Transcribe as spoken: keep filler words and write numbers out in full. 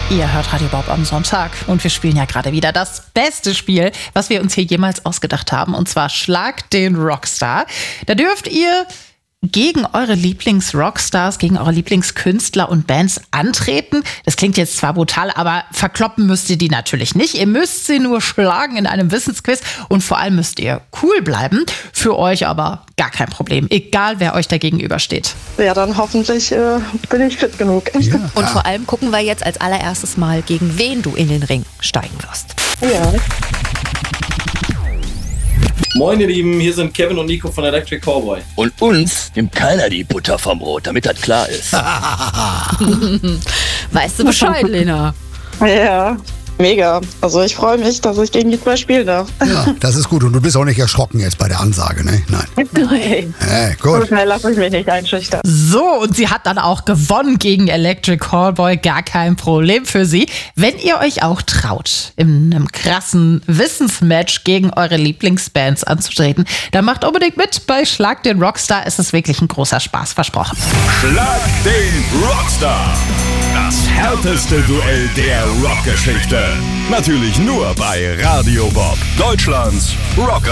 Ihr hört Radio Bob am Sonntag und wir spielen ja gerade wieder das beste Spiel, was wir uns hier jemals ausgedacht haben, und zwar Schlag den Rockstar. Da dürft ihr gegen eure Lieblings-Rockstars, gegen eure Lieblingskünstler und Bands antreten. Das klingt jetzt zwar brutal, aber verkloppen müsst ihr die natürlich nicht. Ihr müsst sie nur schlagen in einem Wissensquiz und vor allem müsst ihr cool bleiben. Für euch aber gar kein Problem, egal wer euch da gegenübersteht. Ja, dann hoffentlich äh, bin ich fit genug. Ja. Und vor allem gucken wir jetzt als allererstes mal, gegen wen du in den Ring steigen wirst. Ja. Moin ihr Lieben, hier sind Kevin und Nico von Electric Callboy. Und uns nimmt keiner die Butter vom Brot, damit das klar ist. Weißt du Bescheid, Lena? Ja, mega. Also ich freue mich, dass ich gegen die zwei spielen darf. Ja, das ist gut. Und du bist auch nicht erschrocken jetzt bei der Ansage, ne? Nein. Nein. Hey, So gut. schnell lasse ich mich nicht einschüchtern. So, und sie hat dann auch gewonnen gegen Electric Callboy. Gar kein Problem für sie. Wenn ihr euch auch traut, in einem krassen Wissensmatch gegen eure Lieblingsbands anzutreten, dann macht unbedingt mit bei Schlag den Rockstar. Es ist wirklich ein großer Spaß, versprochen. Schlag den Rockstar. Das härteste Duell der Rockgeschichte. Natürlich nur bei Radio Bob, Deutschlands Rock.